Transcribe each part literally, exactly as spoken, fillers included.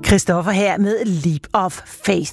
Christoffer her med Leap of Faith.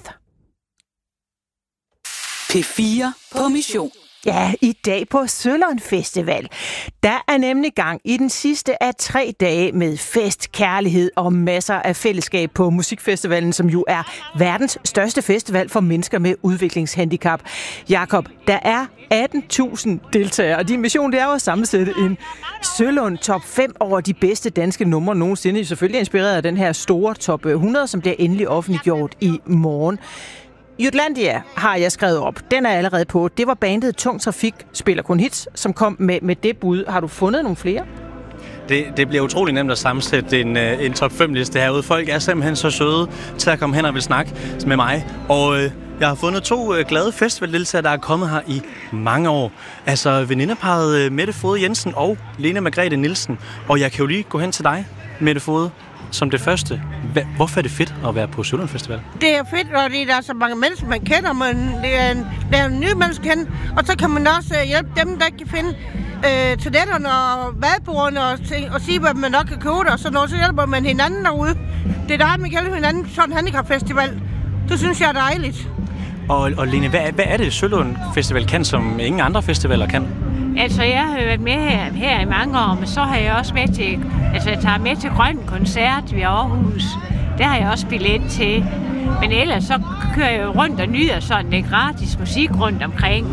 P fire på mission. Ja, i dag på Sølund Festival. Der er nemlig gang i den sidste af tre dage med fest, kærlighed og masser af fællesskab på musikfestivalen, som jo er verdens største festival for mennesker med udviklingshandicap. Jakob, der er atten tusind deltagere, og din mission det er jo at sammensætte en Sølund top fem over de bedste danske numre nogensinde. Selvfølgelig inspireret af den her store top hundrede, som bliver endelig offentliggjort i morgen. Jutlandia har jeg skrevet op. Den er allerede på. Det var bandet Tung Trafik spiller kun hits, som kom med, med det bud. Har du fundet nogle flere? Det, det bliver utrolig nemt at sammensætte en, en top fem liste herude. Folk er simpelthen så søde til at komme hen og vil snakke med mig. Og øh, jeg har fundet to øh, glade festivaldeltagere, der er kommet her i mange år. Altså venindeparret øh, Mette Fode Jensen og Lene Margrethe Nielsen. Og jeg kan jo lige gå hen til dig, Mette Fode, som det første. Hva, hvorfor er det fedt at være på Sølund Festival? Det er fedt, fordi der er så mange mennesker, man kender, men det er en, det er en ny menneske kende, og så kan man også uh, hjælpe dem, der ikke kan finde uh, toiletterne og vadbordene og, og sige, hvad man nok kan købe der, og så noget, så hjælper man hinanden derude. Det er der, man hjælper hinanden sådan en handicapfestival. Det synes jeg er dejligt. Og, og Lene, hvad, hvad er det, Sølund Festival kan, som ingen andre festivaler kan? Altså, jeg har været med her, her i mange år, men så har jeg også med til, altså jeg tager med til Grøn Koncert ved Aarhus. Der har jeg også billet til. Men ellers så kører jeg rundt og nyder sådan det gratis musik rundt omkring.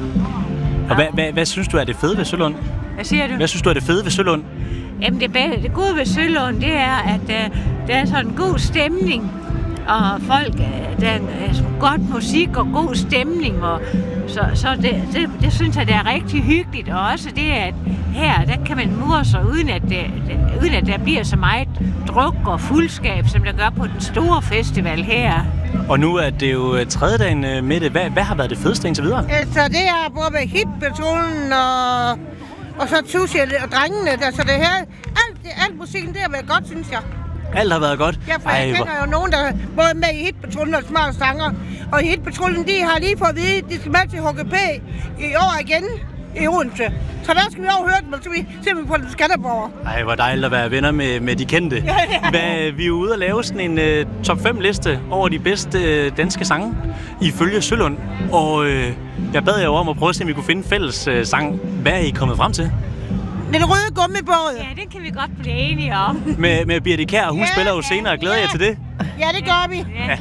Og hvad, hvad, hvad synes du er det fede ved Sølund? Hvad siger du? Hvad synes du er det fede ved Sølund? Jamen det, det gode ved Sølund, det er, at uh, der er sådan en god stemning. Og folk, der er godt musik og god stemning, og så, så det, det, det synes jeg, det er rigtig hyggeligt. Og også det, at her, der kan man mure sig, uden at, det, uden at der bliver så meget druk og fuldskab, som der gør på den store festival her. Og nu er det jo tredje dagen med det. Hvad, hvad har været det fedeste indtil videre? Altså, det er både med hitpatruljen og, og så Tusind og drengene. Altså, det her, alt, det, alt musikken, det har været godt, synes jeg. Alt har været godt. Ja, for Ej, jeg kender jo nogen, der er både med i Hitpatruljen og Smarte Sanger. Og Hitpatruljen, de har lige fået at vide, at de skal med til H G P i år igen i Odense. Så der skal vi over høre dem, og så vi simpelthen på den Skanderborg. Ej, hvor dejligt at være venner med, med de kendte. Ja, ja. Hvad, vi er ude og lave sådan en uh, top fem liste over de bedste uh, danske sange ifølge Sølund. Og uh, jeg bad jer om at prøve at se, om vi kunne finde fælles uh, sang. Hvad er I kommet frem til? Den røde gummibåd. Ja, det kan vi godt blive enige om. Med, med Birte Kjær, hun ja, spiller jo senere. Glæder ja. jer til det? Ja, det gør vi. Ja.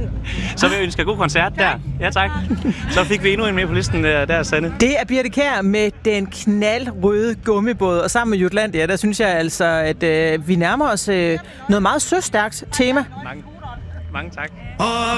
Så vil jeg ønske god koncert tak. der. Ja, tak. Så fik vi endnu en mere på listen der, der Sanne. Det er Birte Kjær med den knaldrøde gummibåd. Og sammen med Jutlandia, der synes jeg altså, at øh, vi nærmer os øh, noget meget søstærkt tema. Mange, mange tak.